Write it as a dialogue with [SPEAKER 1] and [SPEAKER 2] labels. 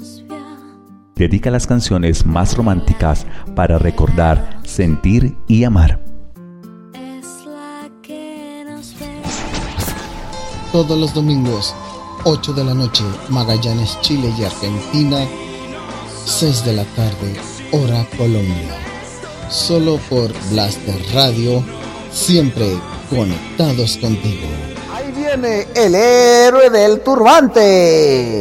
[SPEAKER 1] Dedica las canciones más románticas para recordar, sentir y amar.
[SPEAKER 2] Todos los domingos, 8 de la noche, Magallanes, Chile y Argentina, 6 de la tarde, hora Colombia. Solo por Blaster Radio, siempre conectados contigo.
[SPEAKER 3] Ahí viene el héroe del turbante.